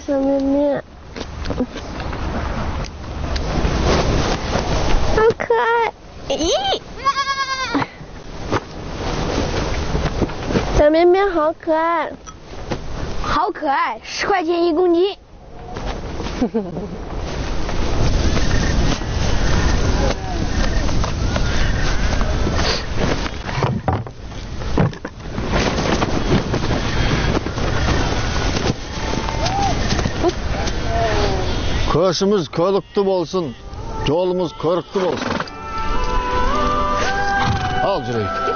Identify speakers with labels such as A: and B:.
A: 小绵绵，好可爱！咦，小绵绵好可爱，
B: 好可爱，10块钱1公斤。
C: Köşümüz kölüktü bolsun, yolumuz körüktü bolsun. Al Cüneyt.